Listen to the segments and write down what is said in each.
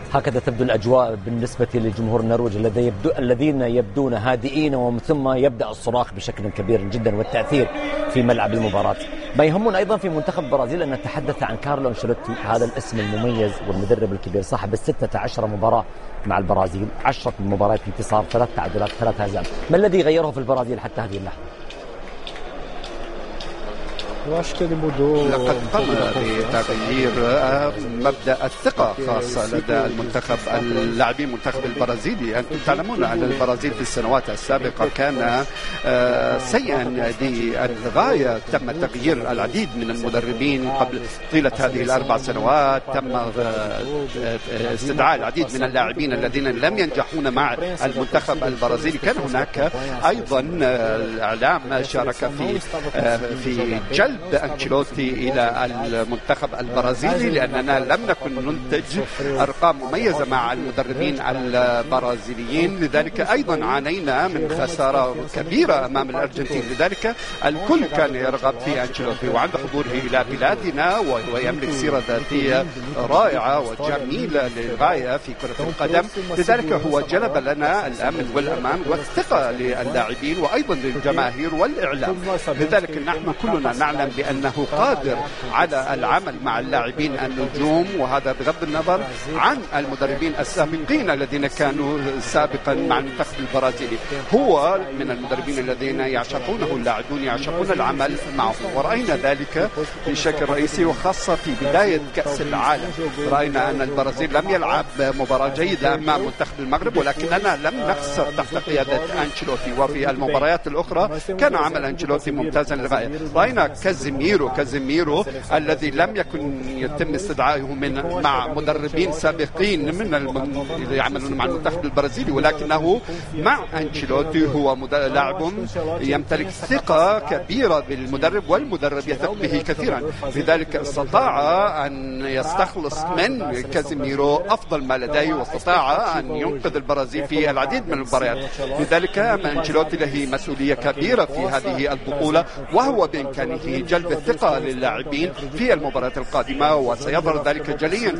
هكذا تبدو الأجواء بالنسبة لجمهور النرويج الذين يبدون هادئين، ومن ثم يبدأ الصراخ بشكل كبير جدا والتأثير في ملعب المباراة. ما يهمنا أيضا في منتخب البرازيل أن نتحدث عن كارلو أنشيلوتي، هذا الاسم المميز والمدرب الكبير صاحب 16 مباراة مع البرازيل، 10 مباريات انتصار، 3 تعادلات، 3 هزائم. ما الذي غيره في البرازيل حتى هذه اللحظة؟ لقد قام بتغيير مبدأ الثقة خاصة لدى المنتخب اللاعبين المنتخب البرازيلي. أنتم تعلمون أن البرازيل في السنوات السابقة كان سيئا للغاية، تم تغيير العديد من المدربين قبل طيلة هذه ال4 سنوات، تم استدعاء العديد من اللاعبين الذين لم ينجحون مع المنتخب البرازيلي. كان هناك أيضا الإعلام شارك في جلب أنشيلوتي إلى المنتخب البرازيلي، لأننا لم نكن ننتج أرقام مميزة مع المدربين البرازيليين، لذلك أيضا عانينا من خسارة كبيرة أمام الأرجنتين. لذلك الكل كان يرغب في أنشيلوتي، وعند حضوره إلى بلادنا وهو يملك سيرة ذاتية رائعة وجميلة للغاية في كرة القدم، لذلك هو جلب لنا الأمن والأمان والثقة للاعبين وأيضا للجماهير والإعلام. لذلك نحن كلنا نعلم بأنه قادر على العمل مع اللاعبين النجوم، وهذا بغض النظر عن المدربين السابقين الذين كانوا سابقا مع المنتخب البرازيلي. هو من المدربين الذين يعشقونه اللاعبون، يعشقون العمل معه، ورأينا ذلك بشكل رئيسي وخاصة في بداية كأس العالم. رأينا أن البرازيل لم يلعب مباراة جيدة أمام منتخب المغرب، ولكننا لم نخسر تحت قيادة أنشيلوتي، وفي المباريات الأخرى كان عمل أنشيلوتي ممتازا للغاية. رأينا كازيميرو الذي لم يكن يتم استدعائه مع مدربين سابقين من يعملون مع المنتخب البرازيلي، ولكنه مع أنشيلوتي هو لاعب يمتلك ثقة كبيرة بالمدرب، والمدرب يثق به كثيرا، لذلك استطاع أن يستخلص من كازيميرو أفضل ما لديه، واستطاع أن ينقذ البرازيل في العديد من المباريات. لذلك أنشيلوتي له مسؤولية كبيرة في هذه البطولة، وهو بإمكانه جلب الثقة للاعبين في المباريات القادمة، وسيظهر ذلك جليا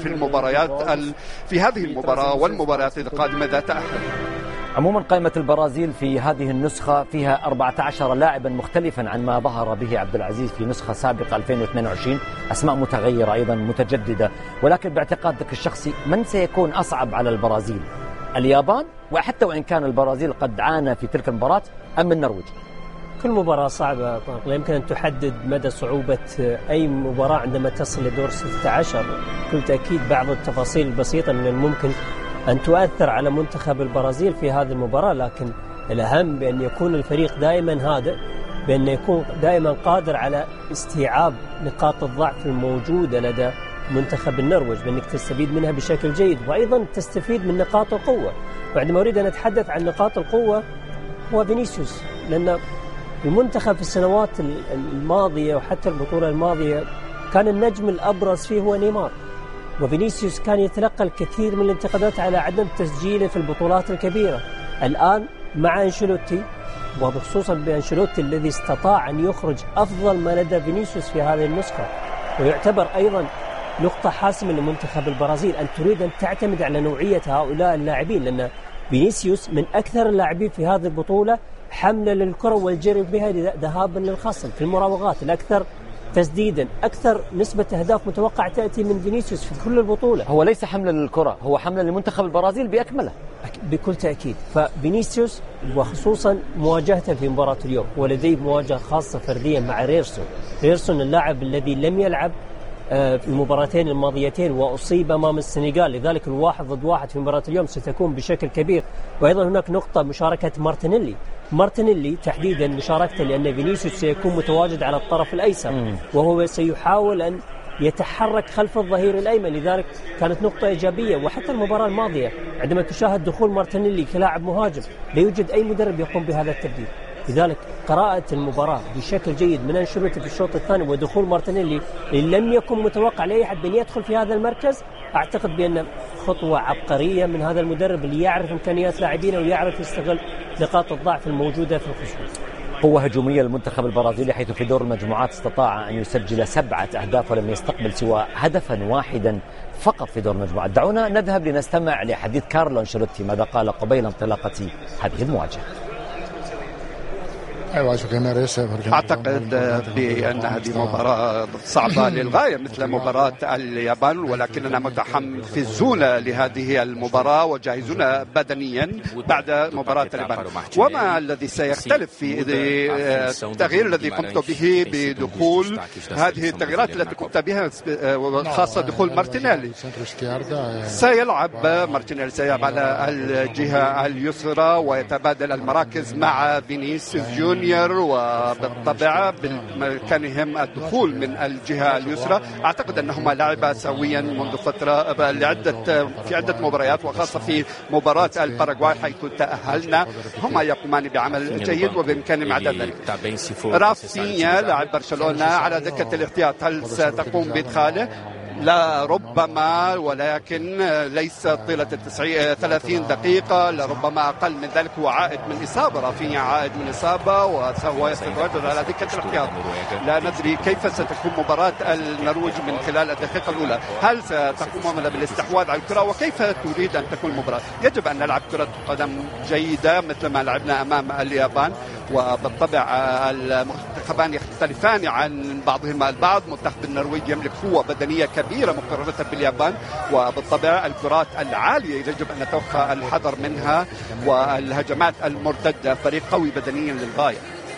في هذه المباراة والمباريات القادمة ذات أهل. عموما قائمة البرازيل في هذه النسخة فيها 14 لاعبا مختلفا عن ما ظهر به عبد العزيز في نسخة سابقة 2022، أسماء متغيرة أيضا متجددة. ولكن باعتقادك الشخصي من سيكون أصعب على البرازيل؟ اليابان، وحتى وإن كان البرازيل قد عانى في تلك المباراة، أم النرويج؟ كل مباراة صعبة، لا يمكن أن تحدد مدى صعوبة أي مباراة عندما تصل لدور 16. بكل تأكيد بعض التفاصيل البسيطة من الممكن أن تؤثر على منتخب البرازيل في هذه المباراة، لكن الأهم بأن يكون الفريق دائما هادئ، بأن يكون دائما قادر على استيعاب نقاط الضعف الموجودة لدى منتخب النرويج، بأنك تستفيد منها بشكل جيد، وأيضا تستفيد من نقاط القوة. وعندما أريد أن أتحدث عن نقاط القوة هو فينيسيوس، لأن المنتخب في السنوات الماضية وحتى البطولة الماضية كان النجم الأبرز فيه هو نيمار، وفينيسيوس كان يتلقى الكثير من الانتقادات على عدم تسجيله في البطولات الكبيرة. الآن مع أنشيلوتي، وبخصوصا بأنشيلوتي الذي استطاع أن يخرج أفضل ما لدى فينيسيوس في هذه النسخة، ويعتبر أيضا نقطة حاسمة لمنتخب البرازيل أن تريد أن تعتمد على نوعية هؤلاء اللاعبين، لأن فينيسيوس من أكثر اللاعبين في هذه البطولة حملة للكرة والجري بها ذهابا للخصم في المراوغات، الأكثر تسديدا، أكثر نسبة أهداف متوقع تأتي من فينيسيوس في كل البطولة. هو ليس حملة للكرة، هو حملة لمنتخب البرازيل بأكمله بكل تأكيد. ففينيسيوس وخصوصا مواجهته في مباراة اليوم ولديه مواجهة خاصة فرديا مع ريرسون اللاعب الذي لم يلعب في المباراتين الماضيتين وأصيب أمام السنغال، لذلك الواحد ضد واحد في مباراة اليوم ستكون بشكل كبير. وأيضا هناك نقطة مشاركة مارتينيلي تحديدا مشاركته، لأن فينيسيوس سيكون متواجد على الطرف الأيسر وهو سيحاول أن يتحرك خلف الظهير الأيمن، لذلك كانت نقطة إيجابية. وحتى المباراة الماضية عندما تشاهد دخول مارتينيلي كلاعب مهاجم لا يوجد أي مدرب يقوم بهذا التبديل، لذلك قراءة المباراة بشكل جيد من أنشيلوتي في الشوط الثاني ودخول مارتينيلي اللي لم يكن متوقع لأي أحد بأن يدخل في هذا المركز، أعتقد بأن خطوة عبقرية من هذا المدرب اللي يعرف إمكانيات لاعبينه ويعرف يستغل نقاط الضعف الموجودة في الخصوص. قوة هجومية للمنتخب البرازيلي، حيث في دور المجموعات استطاع أن يسجل 7 أهداف ولم يستقبل سوى هدفا واحدا فقط في دور المجموعات. دعونا نذهب لنستمع لحديث كارلو أنشيلوتي ماذا قال قبيل انطلاقة هذه المواجهة. أعتقد بأن هذه مباراة صعبة للغاية مثل مباراة اليابان، ولكننا متحمسون لهذه المباراة وجاهزون بدنيا بعد مباراة اليابان. وما الذي سيختلف في التغيير الذي قمت به بدخول هذه التغييرات التي قمت بها، خاصة دخول مارتينيلي؟ سيلعب مارتينيلي، سيلعب على الجهة اليسرى ويتبادل المراكز مع فينيسيوس جونيور، وبالطبع بإمكانهم الدخول من الجهة اليسرى. أعتقد أنهما لعبا سويا منذ فترة في عدة مباريات، وخاصة في مباراة الباراغواي حيث تأهلنا. هما يقومان بعمل جيد وبإمكانهم عدد ذلك. رافينيا لاعب برشلونة على دكة الاحتياط، هل ستقوم بإدخاله؟ لا ربما، ولكن ليس طيلة 30 دقيقة، لربما أقل من ذلك. هو عائد من إصابة، رافينيا عائد من إصابة وسوف يتواجد على دكة الاحتياط. لا ندري كيف ستكون مباراة النرويج من خلال الدقيقة الأولى. هل ستقوم بالاستحواذ على الكرة وكيف تريد أن تكون المباراة؟ يجب أن نلعب كرة قدم جيدة مثل ما لعبنا أمام اليابان، وبالطبع المنتخبان يختلفان عن بعضهما البعض. منتخب النرويج يملك قوة بدنية كبيرة مقارنة باليابان، وبالطبع الكرات العالية يجب أن نتوخى الحذر منها، والهجمات المرتدة. فريق قوي بدنيا للغاية.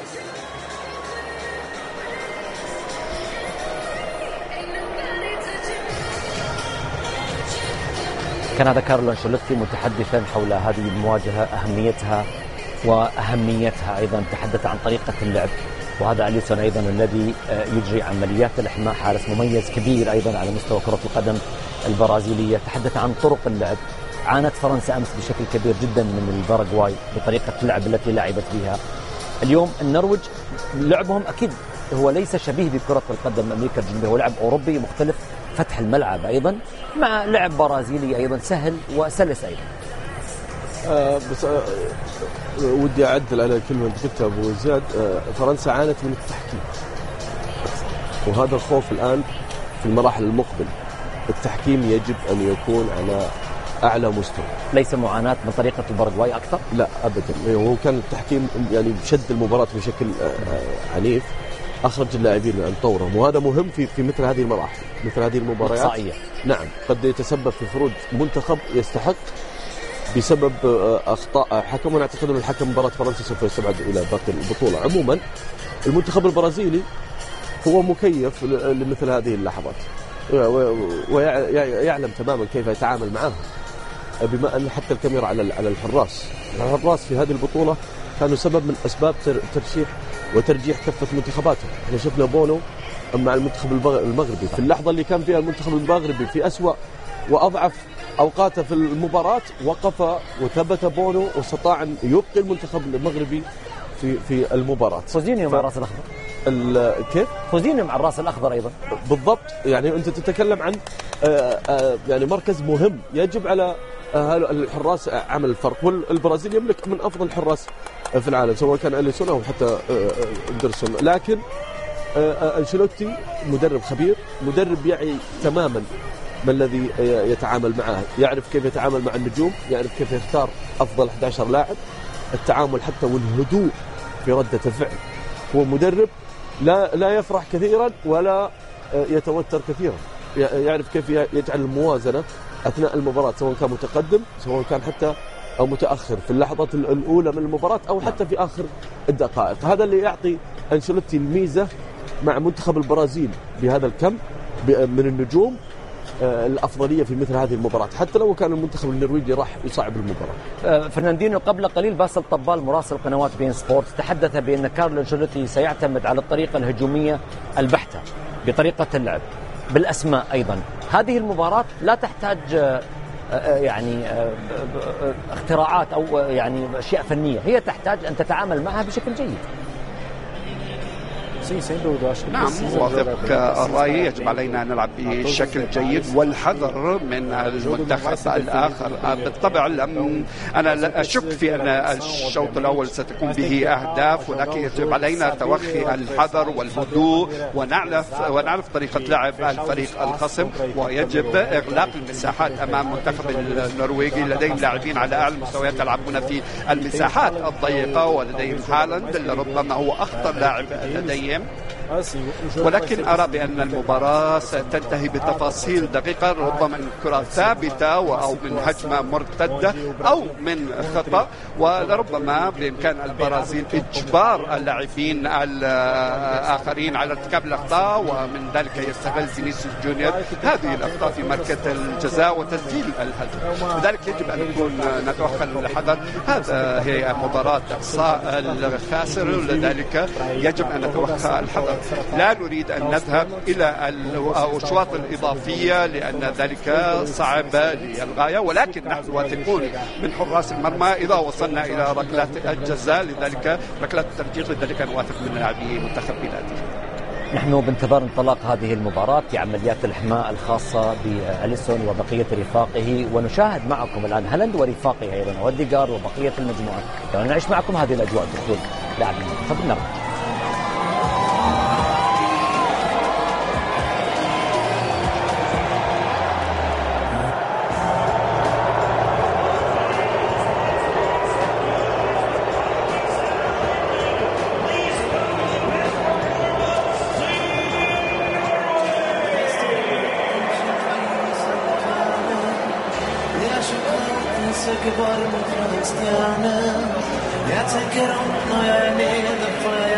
كان هذا كارلو أنشيلوتي متحدثا حول هذه المواجهة، أهميتها وأهميتها أيضا. تحدث عن طريقة اللعب، وهذا أليسون أيضا الذي يجري عمليات الإحماء، حارس مميز كبير أيضا على مستوى كرة القدم البرازيلية. تحدث عن طرق اللعب. عانت فرنسا أمس بشكل كبير جدا من الباراغواي بطريقة اللعب التي لعبت بها. اليوم النرويج لعبهم أكيد هو ليس شبيه بكرة القدم أمريكا الجنوبية، هو لعب أوروبي مختلف، فتح الملعب أيضا مع لعب برازيلي أيضا سهل وسلس أيضا. بس ودي أعدل على كلمة أنت قلتها أبو زياد. فرنسا عانت من التحكيم، وهذا الخوف الآن في المراحل المقبلة. التحكيم يجب أن يكون على أعلى مستوى، ليس معاناة من طريقة الباراغواي أكثر؟ لا أبدا. هو كان التحكيم يعني شد المباراة بشكل عنيف، أخرج اللاعبين عن طورهم، وهذا مهم في مثل هذه المراحل، مثل هذه المباريات. إقصائية. نعم، قد يتسبب في خروج منتخب يستحق بسبب أخطاء حكم. وأنا أعتقد أن الحكم مباراة فرنسا سوف يستبعد إلى باقي البطولة. عموما المنتخب البرازيلي هو مكيف لمثل هذه اللحظات، ويعلم تماما كيف يتعامل معها، بما أن حتى الكاميرا على الحراس في هذه البطولة كانوا سبب من أسباب ترجيح كفة منتخباته. احنا شفنا بونو مع المنتخب المغربي في اللحظة اللي كان فيها المنتخب المغربي في أسوأ وأضعف أوقاته في المباراة، وقف وثبت بونو واستطاع أن يبقي المنتخب المغربي في المباراة. فوزينيو مع الراس الأخضر. كيف؟ فوزينيو مع الراس الأخضر أيضا. بالضبط. يعني أنت تتكلم عن يعني مركز مهم يجب على الحراس عمل الفرق، والبرازيل يملك من أفضل الحراس في العالم سواء كان أليسون أو حتى إندرسون. لكن أنشيلوتي مدرب خبير، مدرب يعي تماما ما الذي يتعامل معه، يعرف كيف يتعامل مع النجوم، يعرف كيف يختار أفضل 11 لاعب، التعامل حتى والهدوء في ردة الفعل. هو مدرب لا يفرح كثيرا ولا يتوتر كثيرا، يعرف كيف يجعل الموازنة أثناء المباراة، سواء كان متقدم سواء كان حتى أو متأخر في اللحظات الأولى من المباراة أو حتى في آخر الدقائق. هذا اللي يعطي أنشيلوتي الميزة مع منتخب البرازيل بهذا الكم من النجوم، الأفضلية في مثل هذه المباراة، حتى لو كان المنتخب النرويجي راح يصعب المباراة. فرناندينو قبل قليل باسل طبال مراسل قنوات بين سبورت تحدث بأن كارلو أنشيلوتي سيعتمد على الطريقة الهجومية البحتة بطريقة اللعب بالأسماء أيضا. هذه المباراة لا تحتاج يعني اختراعات أو يعني أشياء فنية، هي تحتاج أن تتعامل معها بشكل جيد. نعم، وافق الرأي. يجب علينا أن نلعب بشكل جيد والحذر من المنتخب الآخر. بالطبع أنا لا أشك في أن الشوط الأول ستكون به أهداف، ولكن يجب علينا توخي الحذر والهدوء ونعرف طريقة لعب الفريق الخصم، ويجب إغلاق المساحات أمام المنتخب النرويجي. لديهم لاعبين على أعلى المستويات يلعبون في المساحات الضيقة، ولديهم هالاند ربما هو أخطر لاعب لديهم، ولكن أرى بأن المباراة ستنتهي بتفاصيل دقيقة، ربما من كرة ثابتة أو من هجمة مرتدة أو من خطأ، ولربما بإمكان البرازيل إجبار اللاعبين الآخرين على ارتكاب الأخطاء، ومن ذلك يستغل فينيسيوس جونيور هذه الأخطاء في مركز الجزاء وتسجيل الهدف. لذلك يجب أن نتوخى الحذر. هذا هي مباراة إقصاء الخاسر، لذلك يجب أن نتوخى الحذر. لا نريد أن نذهب إلى الأشواط الإضافية لأن ذلك صعب للغاية، ولكن نحن واثقون من حراس المرمى إذا وصلنا إلى ركلات الجزاء، لذلك ركلات الترجيح، لذلك نواثق من لاعبي منتخب بلادي. نحن بانتظار انطلاق هذه المباراة في عمليات الإحماء الخاصة بأليسون وبقية رفاقه، ونشاهد معكم الآن هالاند ورفاقه أيضا أوديغارد وبقية المجموعة. نعيش معكم هذه الأجواء دخول لاعب المنتخب النرويجي. Jag tänker om när jag är nere för